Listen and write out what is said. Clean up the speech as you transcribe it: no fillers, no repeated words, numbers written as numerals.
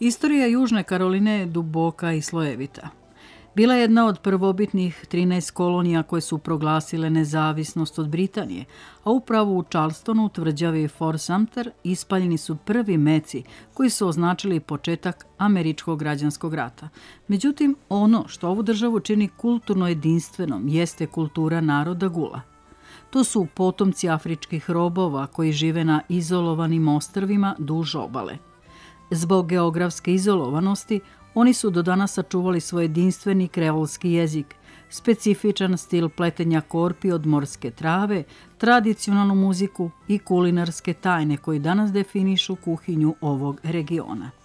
Istorija Južne Karoline je duboka i slojevita. Bila je jedna od prvobitnih 13 kolonija koje su proglasile nezavisnost od Britanije, a upravo u Charlestonu, tvrđavi Fort Sumter, ispaljeni su prvi meci koji su označili početak američkog građanskog rata. Međutim, ono što ovu državu čini kulturno jedinstvenom jeste kultura naroda Gula. To su potomci afričkih robova koji žive na izolovanim ostrvima duž obale. Zbog geografske izolovanosti, oni su do danas sačuvali svoj jedinstveni kreolski jezik, specifičan stil pletenja korpi od morske trave, tradicionalnu muziku i kulinarske tajne koji danas definišu kuhinju ovog regiona.